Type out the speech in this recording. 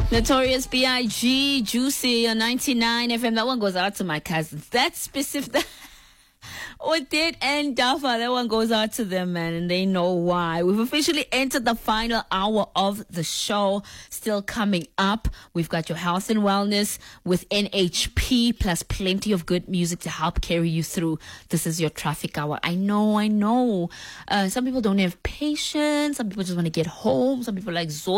Notorious B.I.G. Juicy on 99 FM. That one goes out to my cousins. That specific. Odette and Dafa, that one goes out to them, man, and they know why. We've officially entered the final hour of the show. Still coming up, we've got your health and wellness with NHP, plus plenty of good music to help carry you through. This is your traffic hour. I know. Some people don't have patience. Some people just want to get home. Some people are exhausted.